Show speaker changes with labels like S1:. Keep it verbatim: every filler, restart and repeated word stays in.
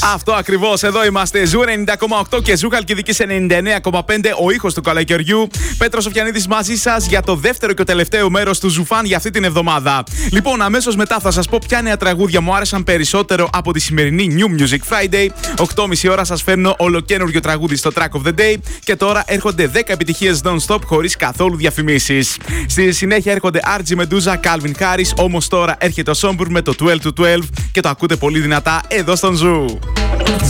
S1: Αυτό ακριβώς, εδώ είμαστε. Ζου ενενήντα κόμμα οκτώ και Ζου Χαλκιδικής ενενήντα εννέα κόμμα πέντε. Ο ήχος του καλοκαιριού. Πέτρος Σοφιανίδης μαζί σας για το δεύτερο και τελευταίο μέρος του Ζουφάν για αυτή την εβδομάδα. Λοιπόν, αμέσως μετά θα σας πω ποια νέα τραγούδια μου άρεσαν περισσότερο από τη σημερινή New Music Friday. οκτώ και μισή ώρα σας φέρνω ολοκένουργιο τραγούδι στο Track of the Day. Και τώρα έρχονται δέκα επιτυχίες non-stop χωρίς καθόλου διαφημίσεις. Στη συνέχεια έρχονται αρ τζι Medusa, Calvin Harris. Όμως τώρα έρχεται ο Sombur με το twelve to twelve και το ακούτε πολύ δυνατά εδώ στον Ζου.